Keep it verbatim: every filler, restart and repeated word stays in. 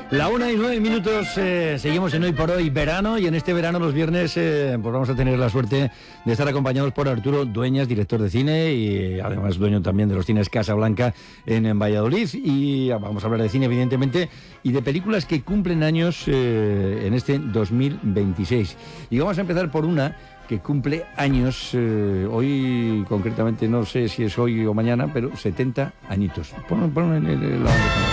La una y nueve minutos, eh, seguimos en Hoy por Hoy verano, y en este verano los viernes eh, pues vamos a tener la suerte de estar acompañados por Arturo Dueñas, director de cine y además dueño también de los cines Casablanca en, en Valladolid, y vamos a hablar de cine evidentemente y de películas que cumplen años eh, en este dos mil veintiséis. Y vamos a empezar por una que cumple años, eh, hoy concretamente, no sé si es hoy o mañana, pero setenta añitos. Pon, pon en el, la banda sonora.